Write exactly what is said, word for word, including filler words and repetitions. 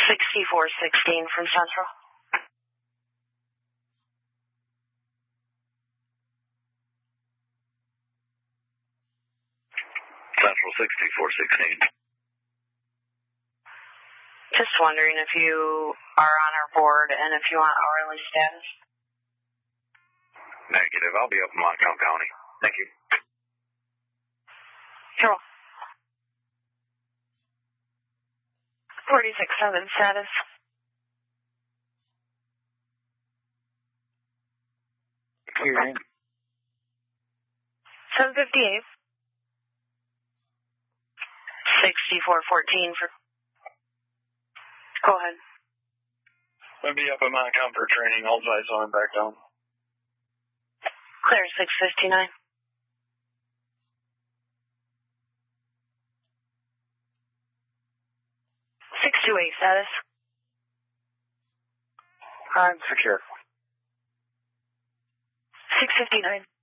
sixty-four sixteen from Central. Central sixty-four sixteen. Just wondering if you are on our board and if you want hourly status. Negative. I'll be up in Montcalm County. Thank you. Sure. forty-six seven status. Clearing. seven fifty-eight. sixty-four fourteen for... Go ahead. I'll be up in Montcalm for training. I'll advise on back down. Clear six fifty-nine. six two eight status. I'm secure. six fifty-nine.